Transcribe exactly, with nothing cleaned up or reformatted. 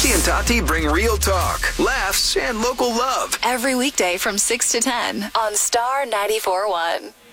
Jesse and Tati bring real talk, laughs, and local love. Every weekday from six to ten on Star ninety-four point one.